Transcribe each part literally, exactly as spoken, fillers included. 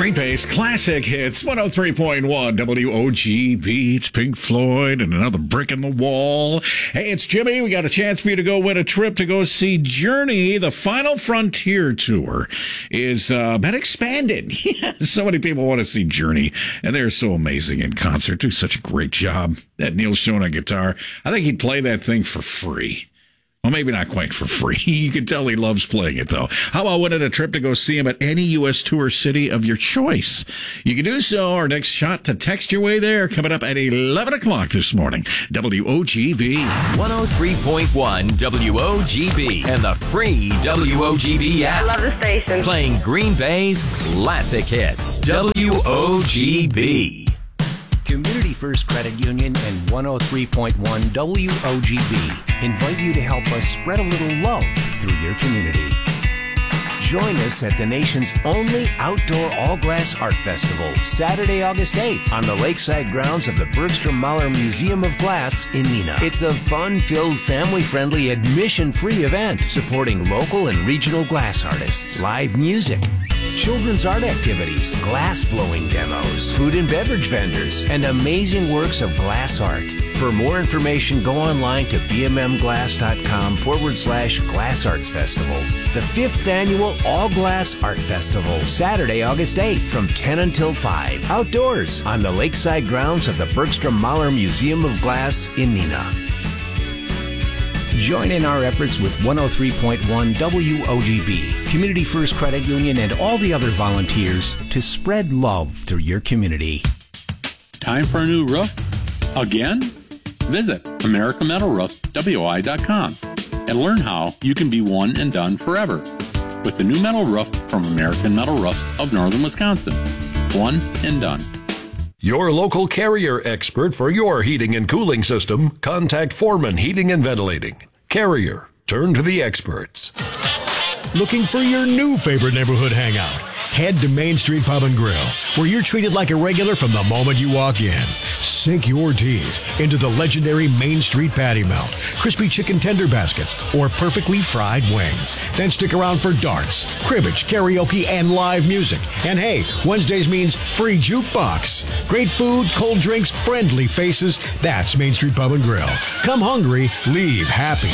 Green Bay's classic hits, one oh three point one W O G B. It's Pink Floyd and another brick in the wall. Hey, it's Jimmy. We got a chance for you to go win a trip to go see Journey. The Final Frontier Tour is uh, been expanded. So many people want to see Journey, and they're so amazing in concert. Do such a great job. That Neil Schon on guitar, I think he'd play that thing for free. Well, maybe not quite for free. You can tell he loves playing it, though. How about winning a trip to go see him at any U S tour city of your choice? You can do so. Our next shot to text your way there coming up at eleven o'clock this morning. W O G B. one oh three point one W O G B and the free W O G B app. I love the station. Playing Green Bay's classic hits. W O G B. Community First Credit Union and one oh three point one W O G B invite you to help us spread a little love through your community. Join us at the nation's only outdoor all-glass art festival, Saturday, August eighth, on the lakeside grounds of the Bergstrom Mahler Museum of Glass in Neenah. It's a fun-filled, family-friendly, admission-free event supporting local and regional glass artists, live music, children's art activities, glass blowing demos, food and beverage vendors, and amazing works of glass art. For more information, go online to bmmglass.com forward slash Glass Arts Festival. The fifth annual All Glass Art Festival, Saturday, August eighth from ten until five. Outdoors on the lakeside grounds of the Bergstrom Mahler Museum of Glass in Neenah. Join in our efforts with one oh three point one W O G B, Community First Credit Union, and all the other volunteers to spread love through your community. Time for a new roof? Again? Visit America Metal Roofs W I dot com and learn how you can be one and done forever with the new metal roof from American Metal Roofs of Northern Wisconsin. One and done. Your local Carrier expert for your heating and cooling system. Contact Foreman Heating and Ventilating. Carrier. Turn to the experts. Looking for your new favorite neighborhood hangout? Head to Main Street Pub and Grill, where you're treated like a regular from the moment you walk in. Sink your teeth into the legendary Main Street Patty Melt, crispy chicken tender baskets, or perfectly fried wings. Then stick around for darts, cribbage, karaoke, and live music. And hey, Wednesdays means free jukebox. Great food, cold drinks, friendly faces. That's Main Street Pub and Grill. Come hungry, leave happy.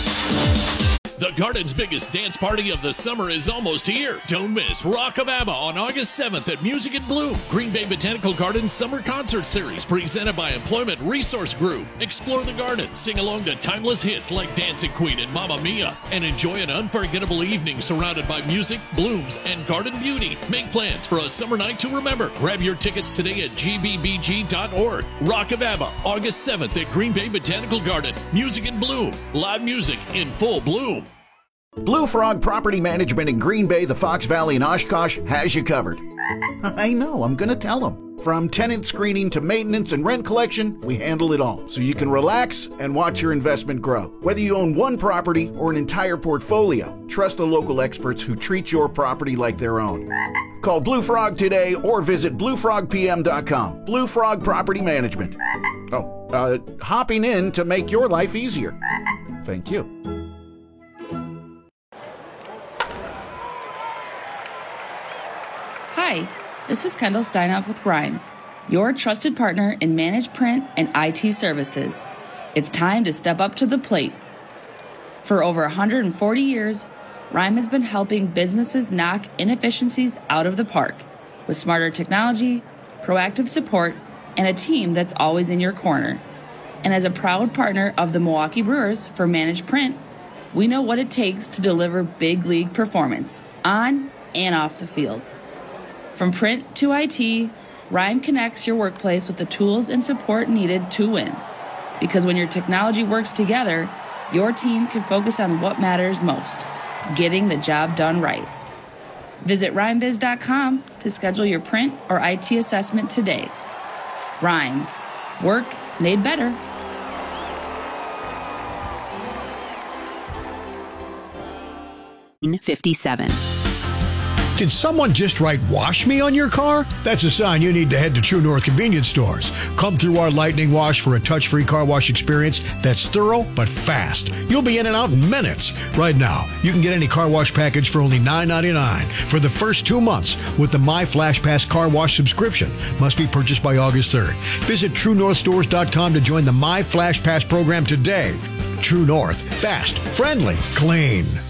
The Garden's biggest dance party of the summer is almost here. Don't miss Rock of ABBA on August seventh at Music in Bloom. Green Bay Botanical Gardens Summer Concert Series presented by Employment Resource Group. Explore the garden, sing along to timeless hits like Dancing Queen and Mamma Mia, and enjoy an unforgettable evening surrounded by music, blooms, and garden beauty. Make plans for a summer night to remember. Grab your tickets today at G B B G dot org. Rock of ABBA, August seventh at Green Bay Botanical Garden. Music in Bloom. Live music in full bloom. Blue Frog Property Management in Green Bay, the Fox Valley, and Oshkosh has you covered. I know, I'm going to tell them. From tenant screening to maintenance and rent collection, we handle it all, so you can relax and watch your investment grow. Whether you own one property or an entire portfolio, trust the local experts who treat your property like their own. Call Blue Frog today or visit blue frog p m dot com. Blue Frog Property Management. Oh, uh, hopping in to make your life easier. Thank you. Hi, this is Kendall Steinhoff with Rhyme, your trusted partner in managed print and I T services. It's time to step up to the plate. For over one hundred forty years, Rhyme has been helping businesses knock inefficiencies out of the park with smarter technology, proactive support, and a team that's always in your corner. And as a proud partner of the Milwaukee Brewers for managed print, we know what it takes to deliver big league performance on and off the field. From print to I T, Rhyme connects your workplace with the tools and support needed to win. Because when your technology works together, your team can focus on what matters most, getting the job done right. Visit rhyme biz dot com to schedule your print or I T assessment today. Rhyme. Work made better. fifty-seven. Did someone just write "wash me" on your car? That's a sign you need to head to True North convenience stores. Come through our Lightning Wash for a touch-free car wash experience that's thorough but fast. You'll be in and out in minutes. Right now, you can get any car wash package for only nine ninety-nine for the first two months with the My Flash Pass car wash subscription. Must be purchased by August third. Visit true north stores dot com to join the My Flash Pass program today. True North. Fast, friendly, clean.